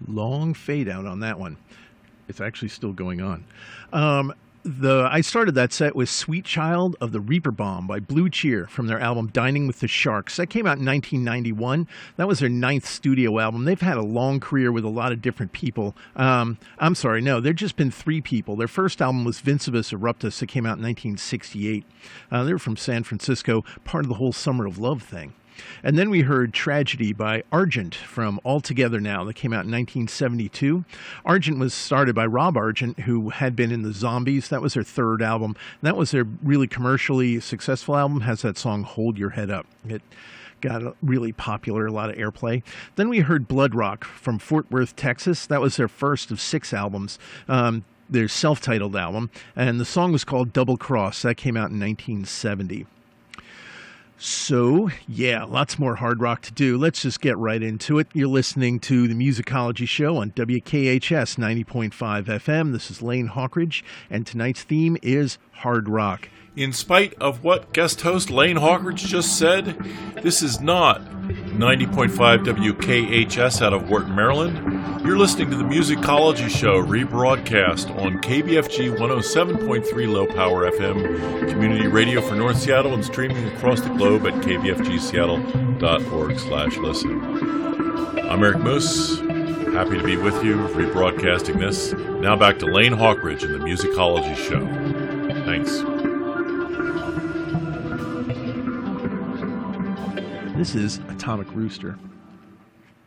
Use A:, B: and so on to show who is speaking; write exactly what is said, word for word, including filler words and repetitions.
A: long fade out on that one. It's actually still going on. Um, the I started that set with Sweet Child of the Reaper Bomb by Blue Cheer from their album Dining with the Sharks. That came out in nineteen ninety-one. That was their ninth studio album. They've had a long career with a lot of different people. Um, I'm sorry, no, they've just been three people. Their first album was Vincebus Eruptus. It came out in nineteen sixty-eight. Uh, they were from San Francisco, part of the whole Summer of Love thing. And then we heard Tragedy by Argent from All Together Now. That came out in nineteen seventy-two. Argent was started by Rob Argent, who had been in the Zombies. That was their third album. That was their really commercially successful album. Has that song Hold Your Head Up. It got really popular, a lot of airplay. Then we heard Blood Rock from Fort Worth, Texas. That was their first of six albums. Um, their self-titled album. And the song was called Double Cross. That came out in nineteen seventy. So, yeah, lots more hard rock to do. Let's just get right into it. You're listening to the Musicology Show on W K H S ninety point five F M. This is Lane Hawkridge, and tonight's theme is hard rock.
B: In spite of what guest host Lane Hawkridge just said, this is not ninety point five W K H S out of Wharton, Maryland. You're listening to the Musicology Show, rebroadcast on K B F G one oh seven point three Low Power F M, community radio for North Seattle, and streaming across the globe at k b f g seattle dot org slash listen. I'm Eric Moose, happy to be with you, rebroadcasting this. Now back to Lane Hawkridge and the Musicology Show. Thanks.
A: This is Atomic Rooster.